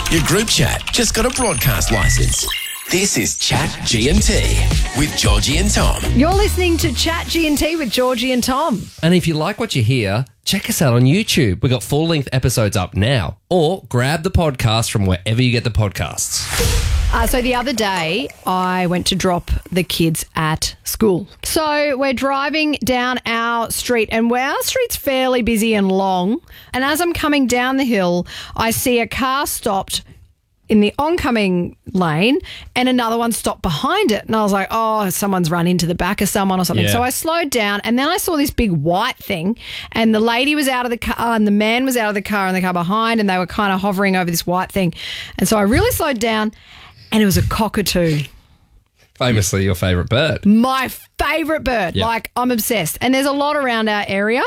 Your group chat just got a broadcast license. This is Chat G&T with Georgie and Tom. You're listening to Chat G&T with Georgie and Tom. And if you like what you hear, check us out on YouTube. We've got full-length episodes up now. Or grab the podcast from wherever you get the podcasts. So the other day, I went to drop the kids at school. So we're driving down our street, and our street's fairly busy and long. And as I'm coming down the hill, I see a car stopped in the oncoming lane and another one stopped behind it. And I was like, oh, someone's run into the back of someone or something. Yeah. So I slowed down, and then I saw this big white thing, and the lady was out of the car and the man was out of the car and the car behind, and they were kind of hovering over this white thing. And so I really slowed down, and it was a cockatoo. Famously your favourite bird. My favourite bird. Yeah. Like, I'm obsessed. And there's a lot around our area.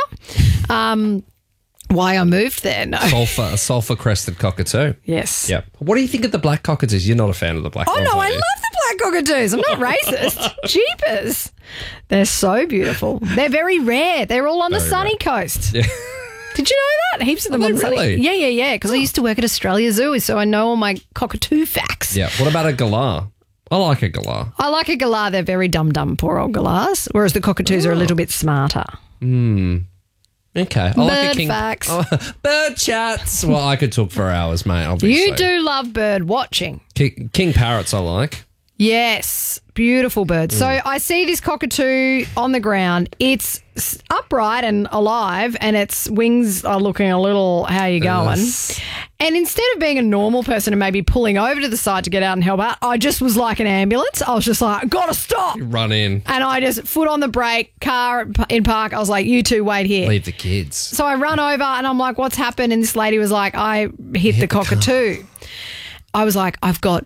Why I moved there? No. Sulphur-crested cockatoo. Yes. Yeah. What do you think of the black cockatoos? You're not a fan of the black Oh, ones, no, are I you? love the black cockatoos. I'm not racist. Jeepers. They're so beautiful. They're very rare. They're all on the Very sunny rare. coast. Yeah. Did you know that? Heaps of them Are on they the sunny. really? Yeah. Because I used to work at Australia Zoo, so I know all my cockatoo facts. Yeah. What about a galah? I like a galah. I like a galah. They're very dumb, poor old galahs, whereas the cockatoos are a little bit smarter. Okay. I like a Bird king. facts. Oh, bird chats. Well, I could talk for hours, mate, obviously. You do love bird watching. King parrots I like. Yes, beautiful bird. So I see this cockatoo on the ground. It's upright and alive, and its wings are looking a little, how you going? And instead of being a normal person and maybe pulling over to the side to get out and help out, I just was like an ambulance. I was just like, gotta stop. Run in. And I just, foot on the brake, car in park. I was like, you two wait here. Leave the kids. So I run over and I'm like, what's happened? And this lady was like, I hit the cockatoo. I was like, I've got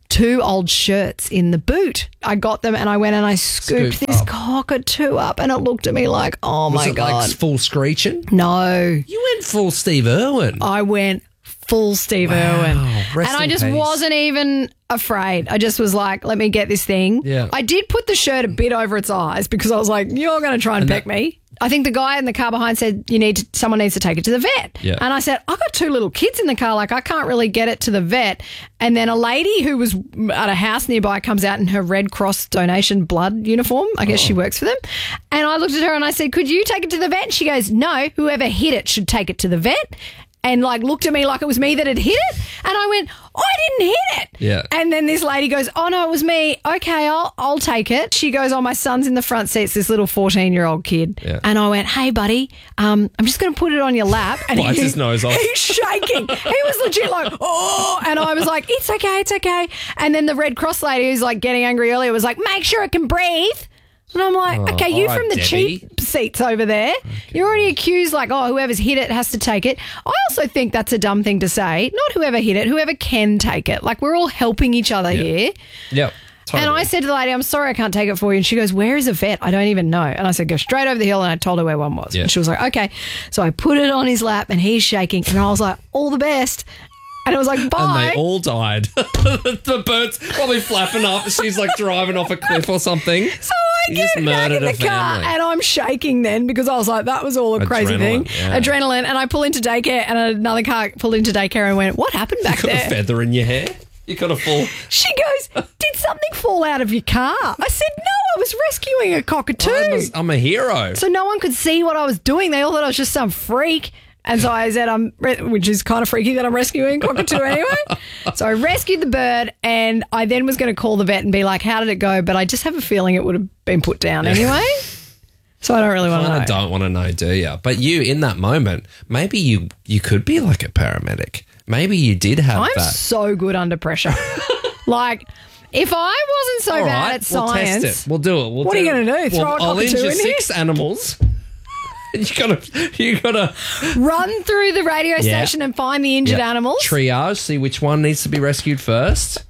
2 old shirts in the boot. I got them and I went and I scooped Scoop this up. cockatoo up, and it looked at me like, oh Was my it God. like full screeching? No, You went full Steve Irwin. I went full Steve Irwin. Rest And I in just peace. wasn't even afraid. I just was like, let me get this thing. Yeah. I did put the shirt a bit over its eyes because I was like, you're going to try and peck me. I think the guy in the car behind said, someone needs to take it to the vet. Yeah. And I said, I've got 2 little kids in the car. Like, I can't really get it to the vet. And then a lady who was at a house nearby comes out in her Red Cross donation blood uniform. I guess she works for them. And I looked at her and I said, could you take it to the vet? And she goes, no, whoever hit it should take it to the vet. And like looked at me like it was me that had hit it. And I went, I didn't hit it. Yeah. And then this lady goes, oh no, it was me. Okay, I'll take it. She goes, oh, my son's in the front seat. It's this little 14-year-old kid. Yeah. And I went, hey buddy, I'm just going to put it on your lap. And Wipes his nose off. He's shaking. He was legit like, oh. And I was like, it's okay. And then the Red Cross lady who's like getting angry earlier was like, make sure it can breathe. And I'm like, okay, you all right, from the Debbie. cheap seats over there. You're already accused like, oh, whoever's hit it has to take it. I also think that's a dumb thing to say. Not whoever hit it, whoever can take it. Like, we're all helping each other here. Yep. Totally. And I said to the lady, I'm sorry, I can't take it for you. And she goes, where is a vet? I don't even know. And I said, go straight over the hill. And I told her where one was. Yeah. And she was like, okay. So I put it on his lap and he's shaking. And I was like, all the best. And it was like, bye. And they all died. The bird's probably flapping up. She's like driving off a cliff or something. So I You get just back in murdered the a car family. and I'm shaking then because I was like, that was all a crazy thing. Adrenaline, yeah. Adrenaline. And I pull into daycare and another car pulled into daycare and went, what happened back You got a there? feather in your hair. You got a full. She goes, did something fall out of your car? I said, no, I was rescuing a cockatoo. I'm a hero. So no one could see what I was doing. They all thought I was just some freak. And so I said, which is kind of freaky that I'm rescuing a cockatoo anyway. So I rescued the bird and I then was going to call the vet and be like, how did it go? But I just have a feeling it would have been put down anyway. So I don't really want to know. I don't want to know, do you? But you, in that moment, maybe you could be like a paramedic. Maybe you did have I'm that. so good under pressure. Like, if I wasn't so All bad right, at science. we'll test it. We'll do it. What are you going to do? Throw a I'll cockatoo injure in here? 6 animals. You gotta Run through the radio station and find the injured animals. triage, see which one needs to be rescued first.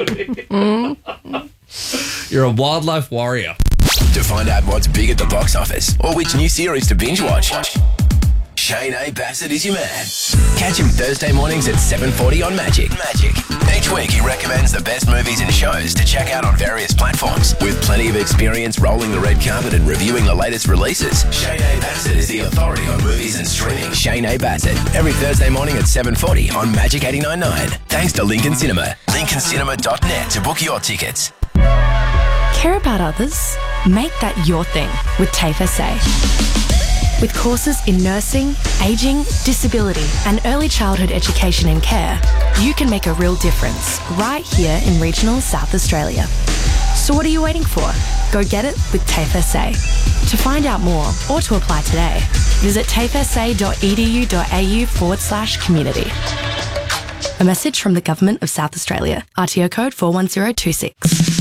You're a wildlife warrior. To find out what's big at the box office or which new series to binge watch, Shane A. Bassett is your man. Catch him Thursday mornings at 7:40 on Magic. Each week he recommends the best movies and shows to check out on various platforms. With plenty of experience rolling the red carpet and reviewing the latest releases, Shane A. Bassett is the authority on movies and streaming. Shane A. Bassett, every Thursday morning at 7:40 on Magic 89.9. Thanks to Lincoln Cinema. LincolnCinema.net to book your tickets. Care about others? Make that your thing with TAFE SA. With courses in nursing, ageing, disability and early childhood education and care, you can make a real difference right here in regional South Australia. So what are you waiting for? Go get it with TAFE SA. To find out more or to apply today, visit tafesa.edu.au/community. A message from the Government of South Australia. RTO code 41026.